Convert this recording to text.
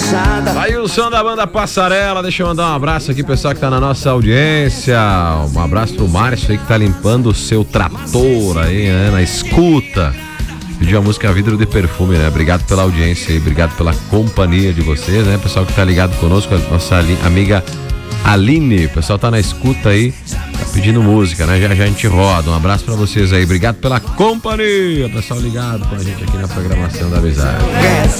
Aí o som da banda Passarela. Deixa eu mandar um abraço aqui, pessoal que tá na nossa audiência. Um abraço pro Márcio aí que tá limpando o seu trator aí, né, na escuta. Pediu a música Vidro de Perfume, né? Obrigado pela audiência aí, obrigado pela companhia de vocês, né? Pessoal que tá ligado conosco, a nossa amiga Aline, o pessoal tá na escuta aí, tá pedindo música, né? Já a gente roda. Um abraço pra vocês aí, obrigado pela companhia, pessoal ligado com a gente aqui na programação da Amizade.